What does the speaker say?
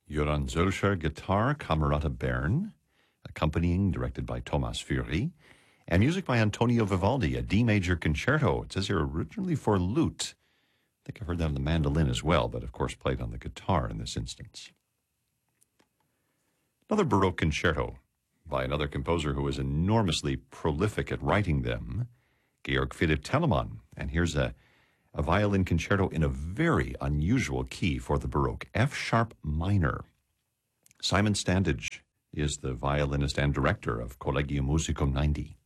Joran Zölscher, guitar, Camerata Bern, accompanying, directed by Thomas Fury, and music by Antonio Vivaldi, a D major concerto. It says here originally for lute. I think I've heard that on the mandolin as well, but of course played on the guitar in this instance. Another Baroque concerto by another composer who is enormously prolific at writing them, Georg Philipp Telemann. And here's a violin concerto in a very unusual key for the Baroque, F-sharp minor. Simon Standage is the violinist and director of Collegium Musicum 90.